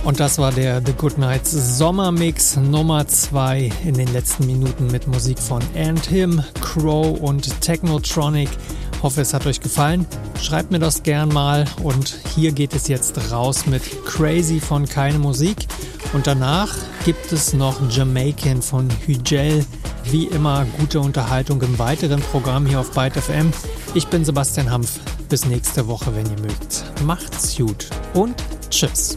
Und das war der The Good Nights Sommermix Nummer 2 in den letzten Minuten mit Musik von And Him, Crow und Technotronic. Hoffe, es hat euch gefallen. Schreibt mir das gern mal und hier geht es jetzt raus mit Crazy von Keine Musik. Und danach gibt es noch Jamaican von Hügel. Wie immer gute Unterhaltung im weiteren Programm hier auf Byte FM. Ich bin Sebastian Hampf. Bis nächste Woche, wenn ihr mögt. Macht's gut und tschüss.